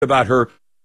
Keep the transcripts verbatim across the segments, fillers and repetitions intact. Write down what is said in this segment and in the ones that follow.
about her.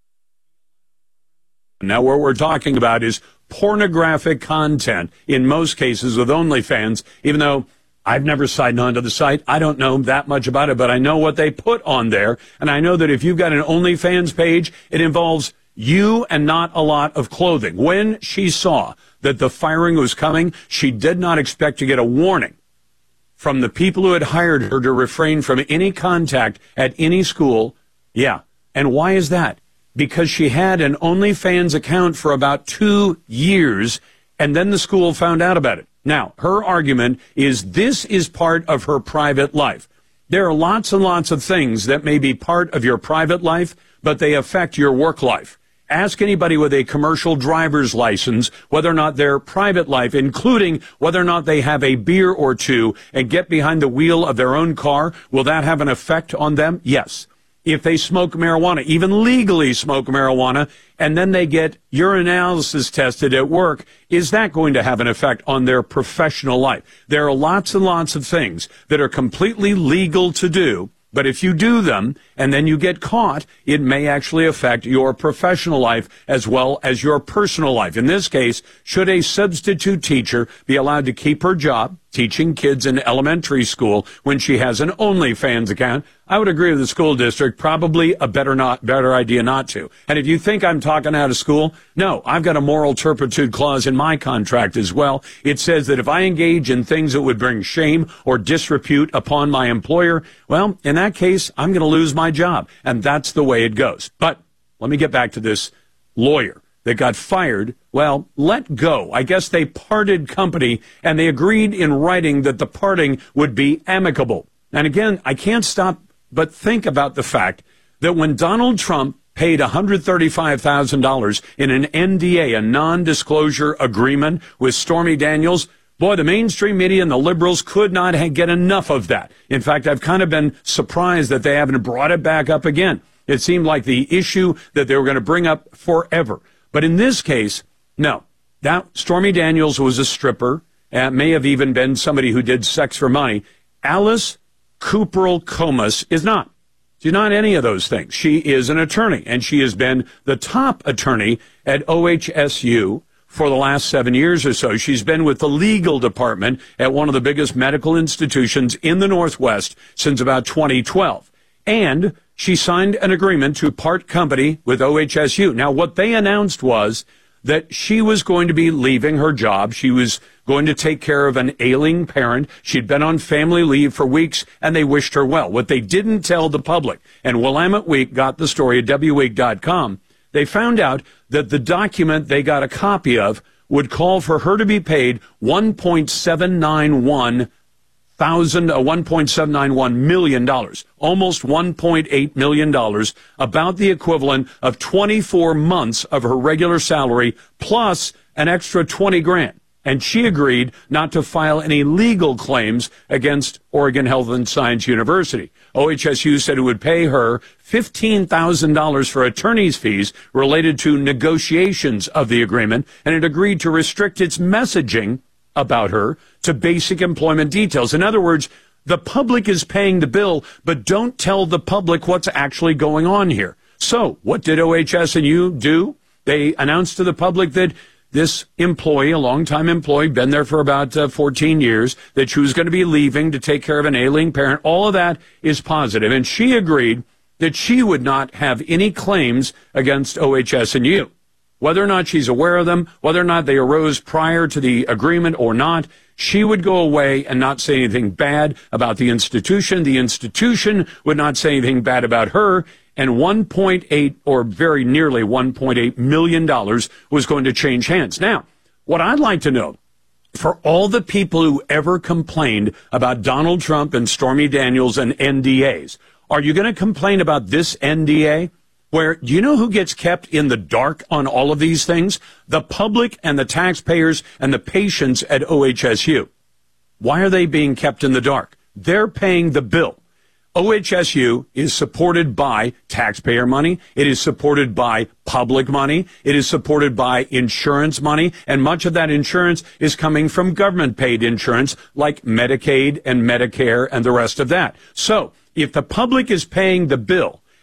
Now, what we're talking about is pornographic content, in most cases with OnlyFans, even though I've never signed on to the site. I don't know that much about it, but I know what they put on there. And I know that if you've got an OnlyFans page, it involves you and not a lot of clothing. When she saw that the firing was coming, she did not expect to get a warning from the people who had hired her to refrain from any contact at any school. Yeah. And why is that? Because she had an OnlyFans account for about two years, and then the school found out about it. Now, her argument is this is part of her private life. There are lots and lots of things that may be part of your private life, but they affect your work life. Ask anybody with a commercial driver's license whether or not their private life, including whether or not they have a beer or two and get behind the wheel of their own car, will that have an effect on them? Yes. If they smoke marijuana, even legally smoke marijuana, and then they get urinalysis tested at work, is that going to have an effect on their professional life? There are lots and lots of things that are completely legal to do, but if you do them and then you get caught, it may actually affect your professional life as well as your personal life. In this case, should a substitute teacher be allowed to keep her job teaching kids in elementary school when she has an OnlyFans account? I would agree with the school district, probably a better not better idea not to. And if you think I'm talking out of school, no, I've got a moral turpitude clause in my contract as well. It says that if I engage in things that would bring shame or disrepute upon my employer, well, in that case, I'm going to lose my job. And that's the way it goes. But let me get back to this lawyer that got fired. Well, let go. I guess they parted company, and they agreed in writing that the parting would be amicable. And again, I can't stop but think about the fact that when Donald Trump paid one hundred thirty-five thousand dollars in an N D A, a non-disclosure agreement with Stormy Daniels, boy, the mainstream media and the liberals could not get enough of that. In fact, I've kind of been surprised that they haven't brought it back up again. It seemed like the issue that they were going to bring up forever. But in this case, no. That Stormy Daniels was a stripper, and may have even been somebody who did sex for money. Alice Cooperl Comas is not. She's not any of those things. She is an attorney, and she has been the top attorney at O H S U for the last seven years or so. She's been with the legal department at one of the biggest medical institutions in the Northwest since about twenty twelve. And she signed an agreement to part company with O H S U. Now, what they announced was that she was going to be leaving her job. She was going to take care of an ailing parent. She'd been on family leave for weeks, and they wished her well. What they didn't tell the public, and Willamette Week got the story at W week dot com, they found out that the document they got a copy of would call for her to be paid one point seven nine one thousand, uh, one point seven nine one million dollars, almost one point eight million dollars, about the equivalent of twenty-four months of her regular salary plus an extra twenty grand. And she agreed not to file any legal claims against Oregon Health and Science University. O H S U said it would pay her fifteen thousand dollars for attorney's fees related to negotiations of the agreement, and it agreed to restrict its messaging about her to basic employment details. In other words, the public is paying the bill, but don't tell the public what's actually going on here. So what did O H S U do? They announced to the public that this employee, a longtime employee, been there for about uh, fourteen years, that she was going to be leaving to take care of an ailing parent. All of that is positive. And she agreed that she would not have any claims against O H S U. Whether or not she's aware of them, whether or not they arose prior to the agreement or not, she would go away and not say anything bad about the institution. The institution would not say anything bad about her. And one point eight, or very nearly one point eight million dollars was going to change hands. Now, what I'd like to know, for all the people who ever complained about Donald Trump and Stormy Daniels and N D As, are you going to complain about this N D A? Where, do you know who gets kept in the dark on all of these things? The public and the taxpayers and the patients at O H S U. Why are they being kept in the dark? They're paying the bill. O H S U is supported by taxpayer money. It is supported by public money. It is supported by insurance money. And much of that insurance is coming from government-paid insurance like Medicaid and Medicare and the rest of that. So if the public is paying the bill,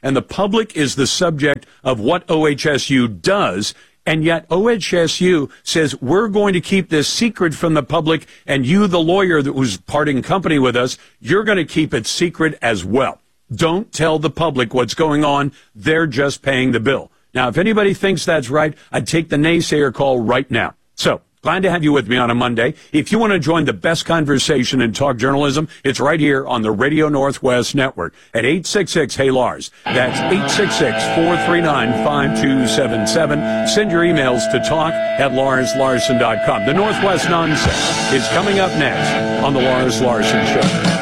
and the public is the subject of what O H S U does. And yet O H S U says we're going to keep this secret from the public, and you, the lawyer that was parting company with us, you're going to keep it secret as well. Don't tell the public what's going on. They're just paying the bill. Now, if anybody thinks that's right, I'd take the naysayer call right now. So, glad to have you with me on a Monday. If you want to join the best conversation in talk journalism, it's right here on the Radio Northwest Network at eight six six, Hey Lars. That's eight six six, four three nine, five two seven seven. Send your emails to talk at lars larson dot com. The Northwest Nonsense is coming up next on The Lars Larson Show.